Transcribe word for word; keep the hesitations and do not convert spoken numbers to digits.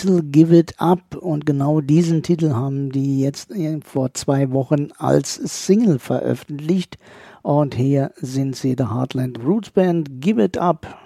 Titel Give It Up, und genau diesen Titel haben die jetzt vor zwei Wochen als Single veröffentlicht, und hier sind sie, der Heartland Roots Band, Give It Up.